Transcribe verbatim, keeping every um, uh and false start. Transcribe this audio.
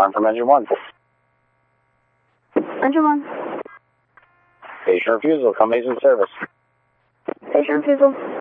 alarm from engine one. Engine one. Station refusal, company's in service. Station refusal.